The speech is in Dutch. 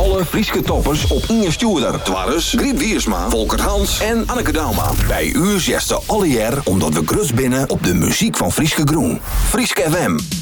Alle Frieske toppers op Inge Stuurder. Dwarres, Griet Wiersma, Volker Hans en Anneke Dauma. Bij u zesde alle jaar omdat we grus binnen op de muziek van Frieske Groen. Frieske FM.